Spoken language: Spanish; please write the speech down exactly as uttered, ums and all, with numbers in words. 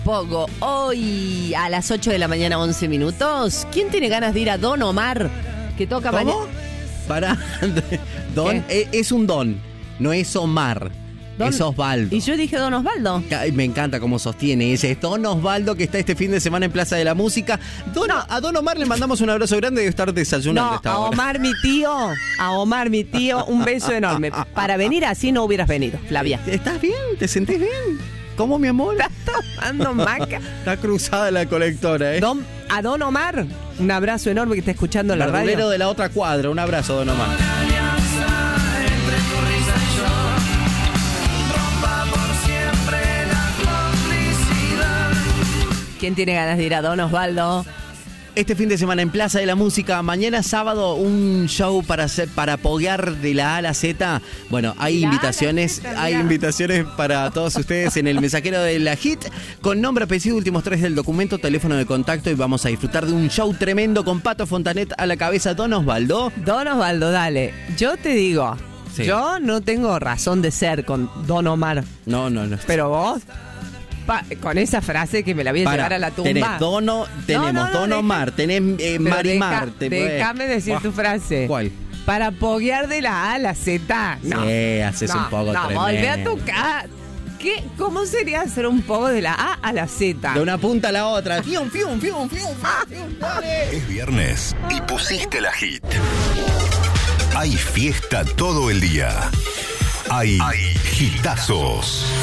Pogo, hoy a las ocho de la mañana, once minutos. ¿Quién tiene ganas de ir a Don Omar? Que toca mañana. ¿Cómo? Pará. Don, eh, es un don, no es Omar. Don, es Osvaldo. Y yo dije Don Osvaldo. Ay, me encanta cómo sostiene ese. Es Don Osvaldo, que está este fin de semana en Plaza de la Música. Don, no. A Don Omar le mandamos un abrazo grande de estar desayunando no, esta a hora. Omar, mi tío, a Omar, mi tío, un beso enorme. Para venir así no hubieras venido, Flavia. ¿Estás bien? ¿Te sentís bien? ¿Cómo, mi amor? Estás tomando maca. Está cruzada la colectora, ¿eh? Don, a Don Omar, un abrazo enorme que está escuchando en la radio. Verdulero de la otra cuadra, un abrazo, Don Omar. ¿Quién tiene ganas de ir a Don Osvaldo? Este fin de semana en Plaza de la Música, mañana sábado un show para hacer, para poguear de la A a la Z. Bueno, hay la invitaciones, Z, hay invitaciones para todos ustedes en el mensajero de la Hit, con nombre, apellido, últimos tres del documento, teléfono de contacto, y vamos a disfrutar de un show tremendo con Pato Fontanet a la cabeza. Don Osvaldo. Don Osvaldo, dale. Yo te digo, sí. Yo no tengo razón de ser con Don Omar. No, no, no. Pero vos... Pa, con esa frase que me la voy a Para, llevar a la tumba. Tenés Dono, tenemos no, no, no, Don Omar, tenés eh, Marimar. Deja, déjame decir oh, tu frase. ¿Cuál? Para poguear de la A a la Z. No. Sí, haces no, un poco no, tremendo. Volvé a tu casa. ¿Qué? ¿Cómo sería hacer un poco de la A a la Z? De una punta a la otra. Fium, fium, fium, fium, fium, dale. Es viernes y pusiste la Hit. Hay fiesta todo el día. Hay, Hay hitazos.